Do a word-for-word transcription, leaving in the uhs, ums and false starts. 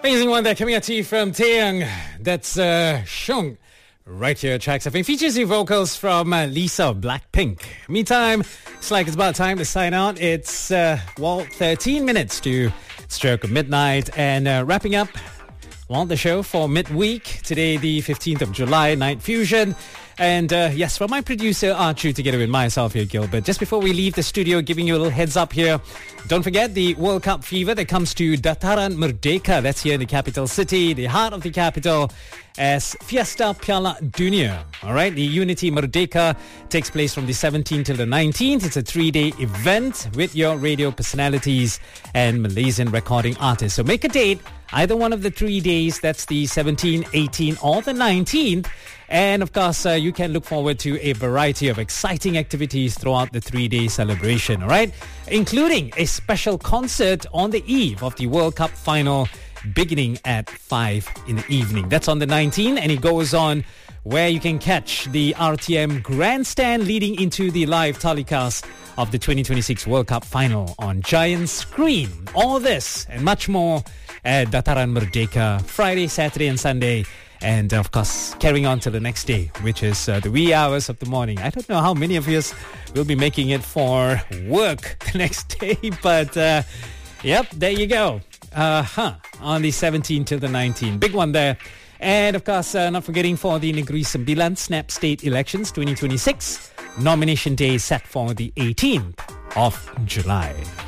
Amazing one there coming out to you from Taeyang. That's uh, Shung. Right here at Tracks F M. Features the vocals from uh, Lisa of Blackpink. Meantime, it's like it's about time to sign out. It's, uh, well, thirteen minutes to stroke of midnight. And uh, wrapping up, well, the show for midweek. Today, the fifteenth of July, Night Fusion. And uh, yes, from my producer, Archu, together with myself here, Gilbert. Just before we leave the studio, giving you a little heads up here. Don't forget the World Cup fever that comes to Dataran Merdeka. That's here in the capital city, the heart of the capital, as Fiesta Piala Dunia. All right, the Unity Merdeka takes place from the seventeenth till the nineteenth. It's a three-day event with your radio personalities and Malaysian recording artists. So make a date, either one of the three days. That's the seventeenth, eighteenth, or the nineteenth. And of course, uh, you can look forward to a variety of exciting activities throughout the three-day celebration, all right? Including a special concert on the eve of the World Cup final, beginning at five in the evening. That's on the nineteenth, and it goes on where you can catch the R T M grandstand leading into the live telecast of the twenty twenty-six World Cup final on giant screen. All this and much more at Dataran Merdeka, Friday, Saturday and Sunday. And of course, carrying on to the next day, which is uh, the wee hours of the morning. I don't know how many of us will be making it for work the next day, but uh, yep, there you go. Uh-huh. On the seventeenth till the nineteenth. Big one there. And of course, uh, not forgetting for the Negeri Sembilan Snap State Elections twenty twenty-six. Nomination day set for the eighteenth of July.